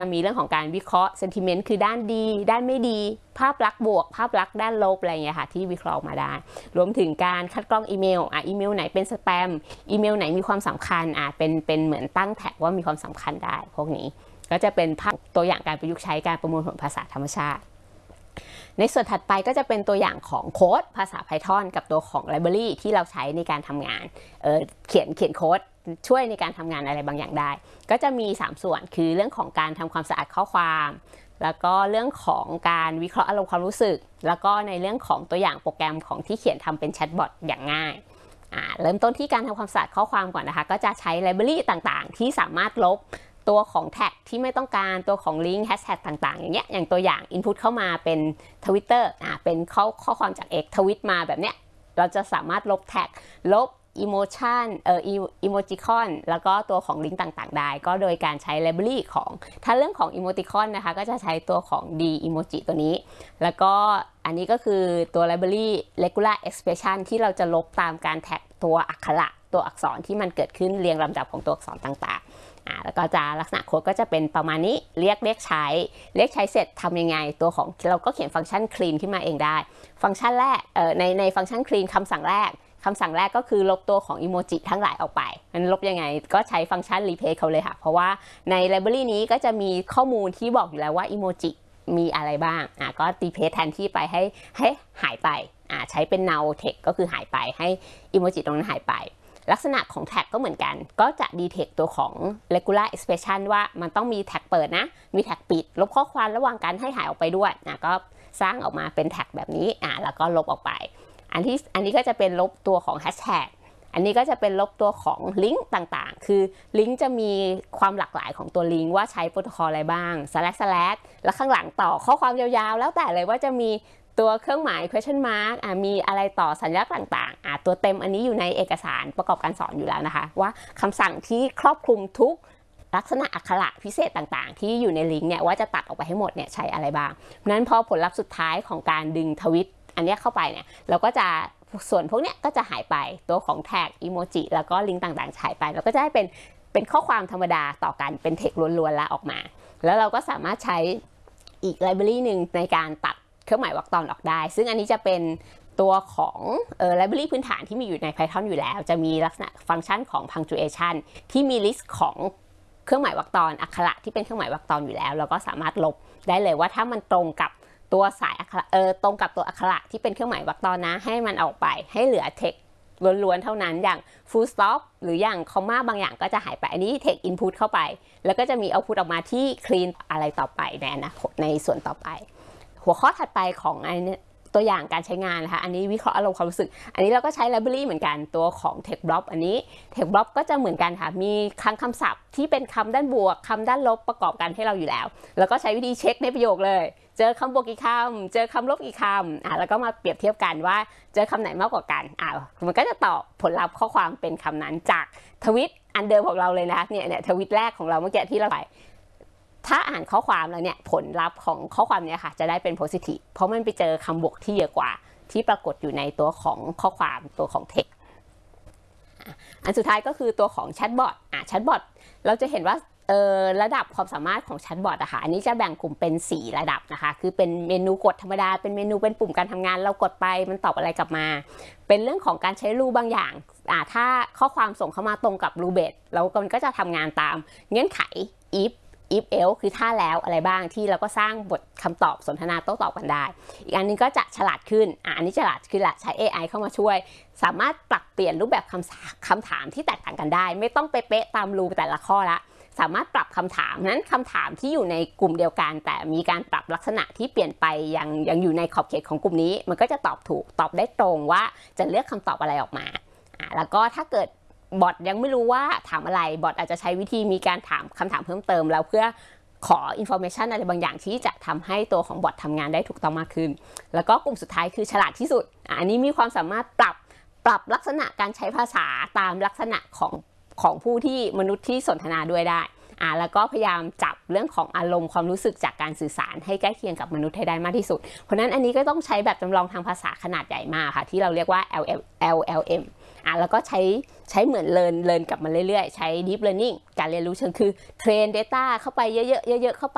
มีเรื่องของการวิเคราะห์ sentiment คือด้านดีด้านไม่ดีภาพลักษณ์บวกภาพลักษณ์ด้านลบอะไรเงี้ยค่ะที่วิเคราะห์มาได้รวมถึงการคัดกรองอีเมลอีเมลไหนเป็นสแปมอีเมลไหนมีความสำคัญเป็นเหมือนตั้งแท็กว่ามีความสำคัญได้พวกนี้ก็จะเป็นภาพตัวอย่างการประยุกต์ใช้การประมวลผลภาษาธรรมชาติในส่วนถัดไปก็จะเป็นตัวอย่างของโค้ดภาษา Python กับตัวของ library ที่เราใช้ในการทำงานเขียนโค้ดช่วยในการทำงานอะไรบางอย่างได้ก็จะมี3ส่วนคือเรื่องของการทำความสะอาดข้อความแล้วก็เรื่องของการวิเคราะห์อารมณ์ความรู้สึกแล้วก็ในเรื่องของตัวอย่างโปรแกรมของที่เขียนทำเป็นแชทบอทอย่างง่ายเริ่มต้นที่การทำความสะอาดข้อความก่อนนะคะก็จะใช้ library ต่างๆที่สามารถลบตัวของแท็กที่ไม่ต้องการตัวของลิงก์แฮชแท็กต่างๆอย่างเงี้ยอย่างตัวอย่าง input เข้ามาเป็น Twitter เป็นข้อความจาก X ทวิตมาแบบเนี้ยเราจะสามารถลบแท็กลบemotion emoticon แล้วก็ตัวของลิงก์ต่างๆได้ก็โดยการใช้ library ของถ้าเรื่องของ emoticon นะคะก็จะใช้ตัวของ d emoji ตัวนี้แล้วก็อันนี้ก็คือตัว library regular expression ที่เราจะลบตามการแท็กตัวอักขระตัวอักษรที่มันเกิดขึ้นเรียงลำดับของตัวอักษรต่างๆแล้วก็จะลักษณะโค้ดก็จะเป็นประมาณนี้เรียกใช้เสร็จทำยังไงตัวของเราก็เขียนฟังก์ชัน clean ขึ้นมาเองได้ฟังก์ชันแรกในฟังก์ชัน clean คำสั่งแรกก็คือลบตัวของอีโมจิทั้งหลายออกไปมันลบยังไงก็ใช้ฟังก์ชัน replace เขาเลยค่ะเพราะว่าใน library นี้ก็จะมีข้อมูลที่บอกอยู่แล้วว่าอีโมจิมีอะไรบ้างก็ replace แทนที่ไปให้หายไปใช้เป็น null text ก็คือหายไปให้อีโมจิตรงนั้นหายไปลักษณะของแท็กก็เหมือนกันก็จะ detect ตัวของ regular expression ว่ามันต้องมีแท็กเปิดนะมีแท็กปิดลบข้อความระหว่างการให้หายออกไปด้วยก็สร้างออกมาเป็นแท็กแบบนี้แล้วก็ลบออกไปอันนี้ก็จะเป็นลบตัวของแฮชแท็กอันนี้ก็จะเป็นลบตัวของลิงก์ต่างๆคือลิงก์จะมีความหลากหลายของตัวลิงก์ว่าใช้โปรโตคอลอะไรบ้าง//แล้วข้างหลังต่อข้อความยาวๆแล้วแต่เลยว่าจะมีตัวเครื่องหมาย question mark มีอะไรต่อสัญลักษณ์ต่างๆตัวเต็มอันนี้อยู่ในเอกสารประกอบการสอนอยู่แล้วนะคะว่าคำสั่งที่ครอบคลุมทุกลักษณะอักขระพิเศษต่างๆที่อยู่ในลิงก์เนี่ยว่าจะตัดออกไปให้หมดเนี่ยใช้อะไรบ้างเพราะนั้นพอผลลัพธ์สุดท้ายของการดึงทวิตอันนี้เข้าไปเนี่ยเราก็จะส่วนพวกเนี้ยก็จะหายไปตัวของแท็กอีโมจิแล้วก็ลิงก์ต่างๆหายไปเราก็จะได้เป็นข้อความธรรมดาต่อกันเป็นเทคล้วนๆแล้วออกมาแล้วเราก็สามารถใช้อีกไลบรารีหนึ่งในการตัดเครื่องหมายวรรคตอนออกได้ซึ่งอันนี้จะเป็นตัวของไลบรารีพื้นฐานที่มีอยู่ใน Python อยู่แล้วจะมีลักษณะฟังก์ชันของ punctuation ที่มีลิสต์ของเครื่องหมายวรรคตอนอักขระที่เป็นเครื่องหมายวรรคตอนอยู่แล้วเราก็สามารถลบได้เลยว่าถ้ามันตรงกับตัวสายอักขระตรงกับตัวอักขระที่เป็นเครื่องหมายวรรคตอนนะให้มันออกไปให้เหลือ text ล้วนๆเท่านั้นอย่าง full stop หรืออย่างคอมมาบางอย่างก็จะหายไปอันนี้ text input เข้าไปแล้วก็จะมี output ออกมาที่ clean อะไรต่อไปในอนาคตในส่วนต่อไปหัวข้อถัดไปของตัวอย่างการใช้งานนะคะอันนี้วิเคราะห์อารมณ์ความรู้สึกอันนี้เราก็ใช้ library เหมือนกันตัวของ text block อันนี้ text block ก็จะเหมือนกันค่ะมีคำศัพท์ที่เป็นคำด้านบวกคำด้านลบประกอบกันให้เราอยู่แล้วแล้วก็ใช้วิธีเช็คในประโยคเลยเจอคำบวกกี่คำเจอคำลบกี่คำแล้วก็มาเปรียบเทียบกันว่าเจอคำไหนมากกว่ากันมันก็จะตอบผลลัพธ์ข้อความเป็นคำนั้นจากทวิตอันเดิมของเราเลยนะเนี่ยทวิตแรกของเราเมื่อกี้ที่เราใส่ถ้าอ่านข้อความแล้วเนี่ยผลลัพธ์ของข้อความเนี่ยค่ะจะได้เป็น positive เพราะมันไปเจอคำบวกที่เยอะกว่าที่ปรากฏอยู่ในตัวของข้อความตัวของ text อันสุดท้ายก็คือตัวของแชทบอทแชทบอทเราจะเห็นว่าระดับความสามารถของแชทบอทอะค่ะอันนี้จะแบ่งกลุ่มเป็น4ระดับนะคะคือเป็นเมนูกดธรรมดาเป็นเมนูเป็นปุ่มการทำงานเรากดไปมันตอบอะไรกลับมาเป็นเรื่องของการใช้รูบางอย่างถ้าข้อความส่งเข้ามาตรงกับรูเบสเราก็จะทำงานตามเงื่อนไข if else คือถ้าแล้วอะไรบ้างที่เราก็สร้างบทคำตอบสนทนาโต้ตอบกันได้อีกอันนึงก็จะฉลาดขึ้นอันนี้ฉลาดขึ้นละใช้ AI เข้ามาช่วยสามารถปรับเปลี่ยนรูปแบบคำถามที่แตกต่างกันได้ไม่ต้องเป๊ะๆตามรูแต่ละข้อละสามารถปรับคำถามนั้นคำถามที่อยู่ในกลุ่มเดียวกันแต่มีการปรับลักษณะที่เปลี่ยนไปยังอยู่ในขอบเขตของกลุ่มนี้มันก็จะตอบถูกตอบได้ตรงว่าจะเลือกคำตอบอะไรออกมาแล้วก็ถ้าเกิดบอทยังไม่รู้ว่าถามอะไรบอทอาจจะใช้วิธีมีการถามคำถามเพิ่มเติมแล้วเพื่อขอ information อะไรบางอย่างที่จะทำให้ตัวของบอททำงานได้ถูกต้องมากขึ้นแล้วก็กลุ่มสุดท้ายคือฉลาดที่สุดอันนี้มีความสามารถปรับลักษณะการใช้ภาษาตามลักษณะของผู้ที่มนุษย์ที่สนทนาด้วยได้แล้วก็พยายามจับเรื่องของอารมณ์ความรู้สึกจากการสื่อสารให้ใกล้เคียงกับมนุษย์ให้ได้มากที่สุดเพราะนั้นอันนี้ก็ต้องใช้แบบจำลองทางภาษาขนาดใหญ่มากค่ะที่เราเรียกว่า LLM แล้วก็ใช้เหมือนเรียนกลับมาเรื่อยๆใช้ deep learning การเรียนรู้เชิงคือเทรน data เข้าไปเยอะๆเข้าไป